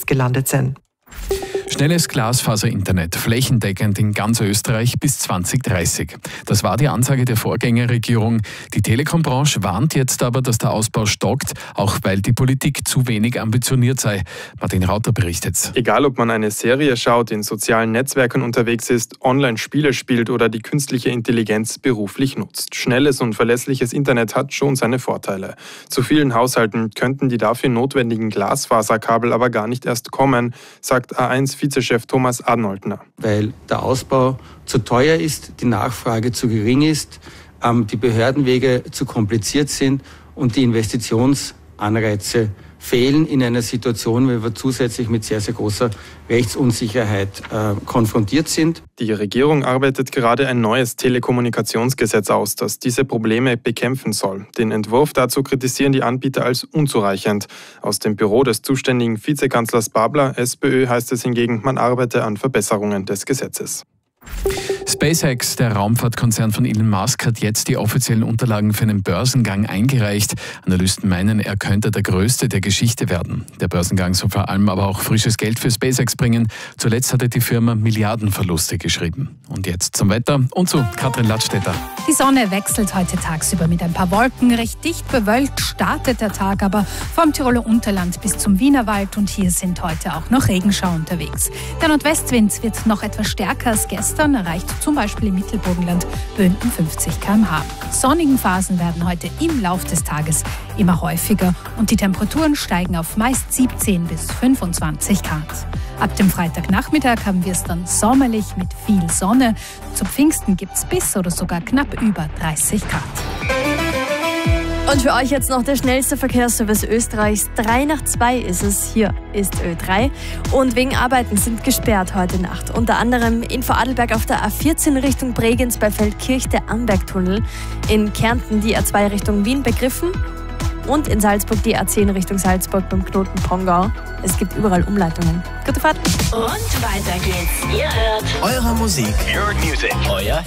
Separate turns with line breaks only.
gelandet sind.
Schnelles Glasfaser-Internet, flächendeckend in ganz Österreich bis 2030. Das war die Ansage der Vorgängerregierung. Die Telekom-Branche warnt jetzt aber, dass der Ausbau stockt, auch weil die Politik zu wenig ambitioniert sei. Martin Rauter berichtet.
Egal, ob man eine Serie schaut, in sozialen Netzwerken unterwegs ist, Online-Spiele spielt oder die künstliche Intelligenz beruflich nutzt. Schnelles und verlässliches Internet hat schon seine Vorteile. Zu vielen Haushalten könnten die dafür notwendigen Glasfaserkabel aber gar nicht erst kommen, sagt A1-Vizechef Thomas Arnoldner.
Weil der Ausbau zu teuer ist, die Nachfrage zu gering ist, die Behördenwege zu kompliziert sind und die Investitionsanreize fehlen in einer Situation, wo wir zusätzlich mit sehr, sehr großer Rechtsunsicherheit konfrontiert sind.
Die Regierung arbeitet gerade ein neues Telekommunikationsgesetz aus, das diese Probleme bekämpfen soll. Den Entwurf dazu kritisieren die Anbieter als unzureichend. Aus dem Büro des zuständigen Vizekanzlers Babler, SPÖ, heißt es hingegen, man arbeite an Verbesserungen des Gesetzes.
SpaceX, der Raumfahrtkonzern von Elon Musk, hat jetzt die offiziellen Unterlagen für einen Börsengang eingereicht. Analysten meinen, er könnte der größte der Geschichte werden. Der Börsengang soll vor allem aber auch frisches Geld für SpaceX bringen. Zuletzt hatte die Firma Milliardenverluste geschrieben. Und jetzt zum Wetter und zu Katrin Ladstätter.
Die Sonne wechselt heute tagsüber mit ein paar Wolken. Recht dicht bewölkt startet der Tag aber vom Tiroler Unterland bis zum Wienerwald. Und hier sind heute auch noch Regenschauer unterwegs. Der Nordwestwind wird noch etwas stärker als gestern, erreicht zum Beispiel im Mittelburgenland Böen 50 km/h. Sonnigen Phasen werden heute im Lauf des Tages immer häufiger und die Temperaturen steigen auf meist 17 bis 25 Grad. Ab dem Freitagnachmittag haben wir es dann sommerlich mit viel Sonne. Zu Pfingsten gibt es bis oder sogar knapp über 30 Grad.
Und für euch jetzt noch der schnellste Verkehrsservice Österreichs. 3:02 ist es. Hier ist Ö3. Und wegen Arbeiten sind gesperrt heute Nacht. Unter anderem in Vorarlberg auf der A14 Richtung Bregenz bei Feldkirch der Ambergtunnel. In Kärnten die A2 Richtung Wien begriffen. Und in Salzburg die A10 Richtung Salzburg beim Knoten Pongau. Es gibt überall Umleitungen. Gute Fahrt.
Und weiter geht's. Ihr hört
eure Musik.
Your Music.
Euer